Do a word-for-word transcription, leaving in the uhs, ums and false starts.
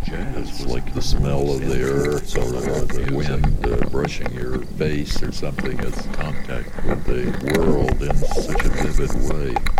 It's like the smell of the earth or the wind uh, brushing your face or something. It's contact with the world in such a vivid way.